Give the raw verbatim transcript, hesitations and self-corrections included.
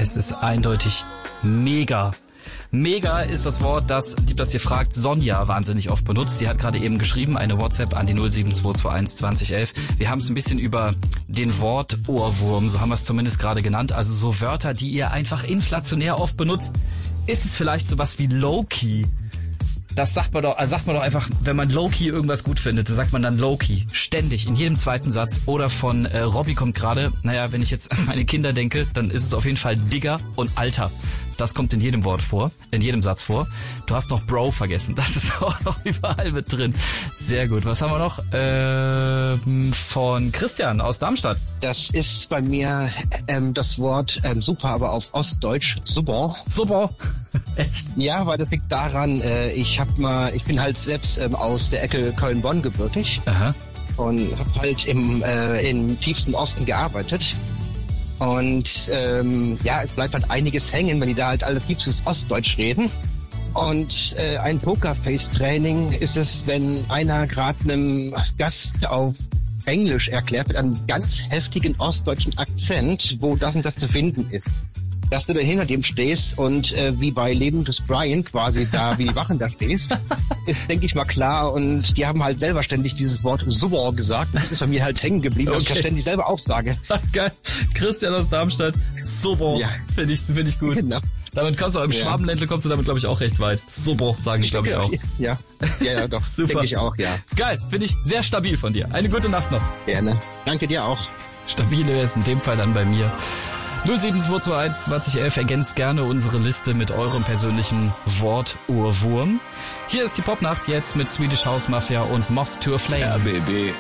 Es ist eindeutig mega. Mega ist das Wort, das, lieb, dass ihr fragt, Sonja wahnsinnig oft benutzt. Sie hat gerade eben geschrieben, eine WhatsApp an die null sieben zwei zwei eins zwanzig elf. Wir haben es ein bisschen über den Wort Ohrwurm, so haben wir es zumindest gerade genannt. Also so Wörter, die ihr einfach inflationär oft benutzt. Ist es vielleicht sowas wie Low-Key? Das sagt man doch, also sagt man doch einfach, wenn man Low-Key irgendwas gut findet, dann sagt man dann Low-Key. Ständig, in jedem zweiten Satz. Oder von äh, Robby kommt gerade, naja, wenn ich jetzt an meine Kinder denke, dann ist es auf jeden Fall Digger und Alter. Das kommt in jedem Wort vor, in jedem Satz vor. Du hast noch Bro vergessen, das ist auch noch überall mit drin. Sehr gut. Was haben wir noch? Ähm, von Christian aus Darmstadt. Das ist bei mir ähm, das Wort ähm, super, aber auf Ostdeutsch super. Super. Echt? Ja, weil das liegt daran, äh, ich hab mal, ich bin halt selbst ähm, aus der Ecke Köln-Bonn gebürtig. Aha. Und habe halt im, äh, im tiefsten Osten gearbeitet. Und ähm, ja, es bleibt halt einiges hängen, wenn die da halt alle tiefstes Ostdeutsch reden. Und äh, ein Pokerface-Training ist es, wenn einer gerade einem Gast auf Englisch erklärt mit einem ganz heftigen ostdeutschen Akzent, wo das und das zu finden ist. Dass du da hinter dem stehst und äh, wie bei Leben des Brian quasi da, wie die Wachen da stehst, ist, denke ich mal, klar. Und die haben halt selber ständig dieses Wort super gesagt. Das ist bei mir halt hängen geblieben, okay. Dass ich das ständig selber auch sage. Geil. Christian aus Darmstadt, super. Ja. Finde ich, finde ich gut. Genau. Damit kommst du auch im ja. Schwabenländle, kommst du damit, glaube ich, auch recht weit. Super, sagen ich, glaube ich, auch. Ja, ja, ja doch. Super. Denke ich auch, ja. Geil, finde ich sehr stabil von dir. Eine gute Nacht noch. Gerne. Danke dir auch. Stabile ist in dem Fall dann bei mir. null sieben zwei zwei eins zwanzig elf, ergänzt gerne unsere Liste mit eurem persönlichen Wort Ohrwurm. Hier ist die Popnacht jetzt mit Swedish House Mafia und Moth to a Flame. R B B